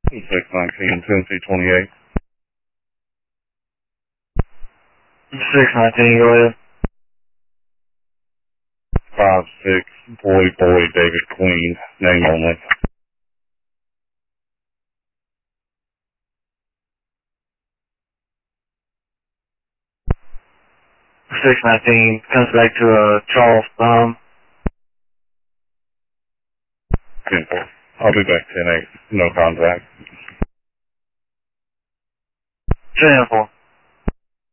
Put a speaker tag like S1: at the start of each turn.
S1: 619, Tennessee 28.
S2: 619, go ahead.
S1: 5-6, boy, David Queen, name only.
S2: Six 19 comes back to Charles Thumb.
S1: 10-4. I'll be back 10-8. No contact.
S2: 10-4.